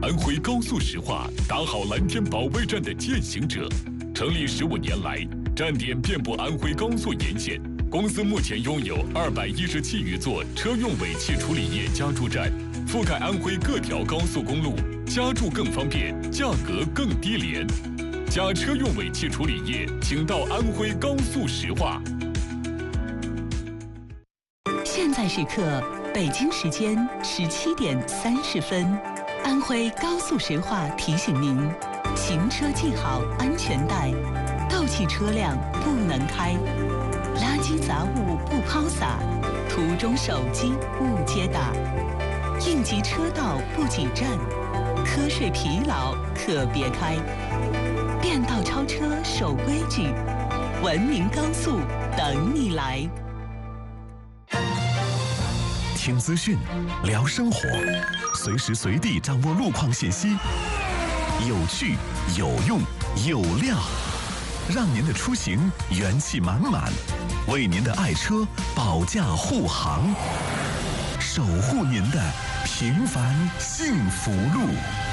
安徽高速石化打好蓝天保卫战的践行者。成立15年来，站点遍布安徽高速沿线。公司目前拥有217余座车用尾气处理液加注站，覆盖安徽各条高速公路，加注更方便，价格更低廉。加车用尾气处理液，请到安徽高速石化。 现在时刻，北京时间17点30分，安徽高速石化提醒您：行车系好安全带，倒汽车辆不能开，垃圾杂物不抛洒，途中手机勿接打，应急车道不挤站，瞌睡疲劳可别开，变道超车守规矩，文明高速等你来。 听资讯，聊生活，随时随地掌握路况信息，有趣、有用、有料，让您的出行元气满满，为您的爱车保驾护航，守护您的平凡幸福路。